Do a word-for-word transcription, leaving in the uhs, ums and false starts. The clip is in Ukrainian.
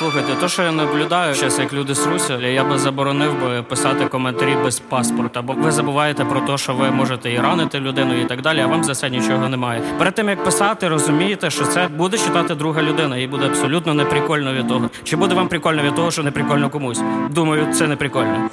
Слухайте, то, що я наблюдаю зараз, як люди сруся, я би заборонив би писати коментарі без паспорта, бо ви забуваєте про те, що ви можете і ранити людину і так далі, а вам за це нічого немає. Перед тим, як писати, розумієте, що це буде читати друга людина, і буде абсолютно неприкольно від того. Чи буде вам прикольно від того, що неприкольно комусь? Думаю, це неприкольно.